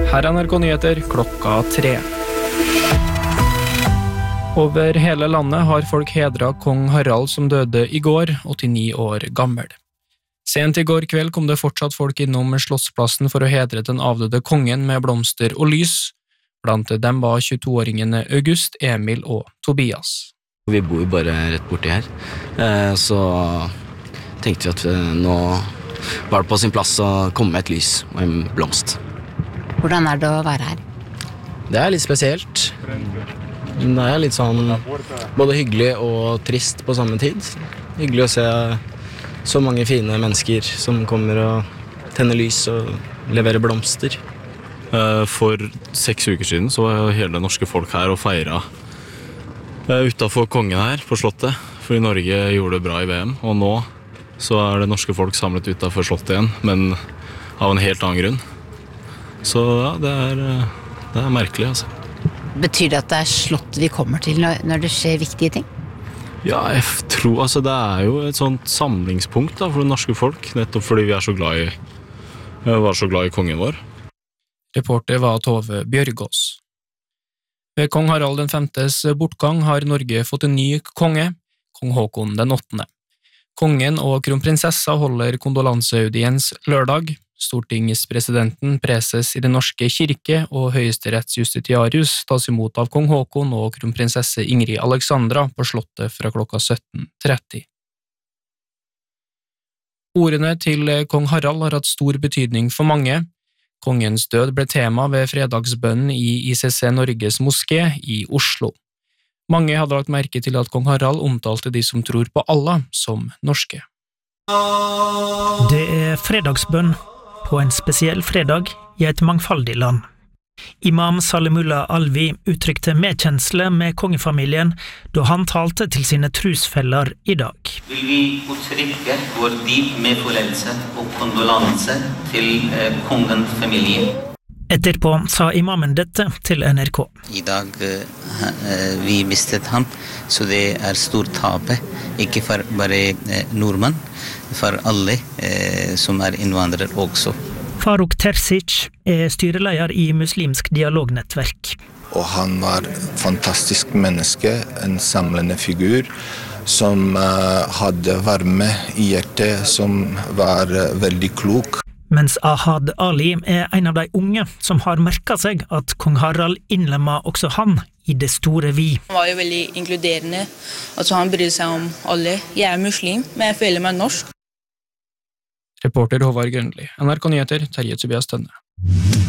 Her er NRK Nyheter 3. Over hele landet har folk hedret kong Harald som døde i går, 89 år gammel. Sent i går kveld kom det fortsatt folk innom Slottsplassen for å hedre den avdøde kongen med blomster og lys. Blant dem var 22-åringene August, Emil og Tobias. Vi bor bare rett borti her, så tenkte vi at nå var det på sin plass å komme med et lys og en blomst. Hvordan er det å være her? Det er litt spesielt. Det er litt sånn både hyggelig og trist på samme tid. Hyggelig å se så mange fine mennesker som kommer og tenner lys og leverer blomster. For 6 uker siden så var hele det norske folk her og feiret utenfor kongen her på slottet, fordi Norge gjorde det bra i VM, og nå så er det norske folk samlet utenfor slottet igjen, men av en helt annen grunn. Så ja, det er merkelig, altså. Betyr det at det er slottet vi kommer til når det skjer viktige ting? Ja, jeg tror, altså det er jo et sånt samlingspunkt da, for det norske folk, nettopp fordi vi var så glad i kongen vår. Reporter var Tove Bjørgås. Ved kong Harald den 5.s bortgang har Norge fått en ny konge, kong Håkon den 8. Kongen og kronprinsessa holder kondolanseaudiens lørdag. Stortingspresidenten, preses i den norske kirke og høyesterettsjustitiarius tas imot av kong Håkon og kronprinsesse Ingrid Alexandra på slottet fra klokka 17:30. Ordene til kong Harald har hatt stor betydning for mange. Kongens død ble tema ved fredagsbønnen i ICC Norges moské i Oslo. Mange hadde lagt merke til at kong Harald omtalte de som tror på Allah som norske. Det er fredagsbønn på en spesiell fredag i et mangfoldig land. Imam Salimullah Alvi uttrykte medkjensle med kongefamilien da han talte til sine trosfeller i dag. Vil vi uttrykke vår dyp medfølelse og kondolanse til kongens familie. Etterpå sa imamen dette til NRK. I dag vi mistet ham, så det er stor tape, ikke for bare nordmenn, for alle som er innvandrere også. Faruk Terzic er styreleder i Muslimsk dialognettverk. Og han var et fantastisk menneske, en samlende figur, som hadde varme i hjertet, som var veldig klok. Mens Ahad Ali er en av de unge som har merket seg at kong Harald innlemmer også han i det store vi. Han var jo veldig inkluderende, altså han brydde seg om alle. Jeg er muslim, men jeg føler meg norsk. Reporter Håvard Grønli, NRK Nyheter, Terje Tobias Tønne.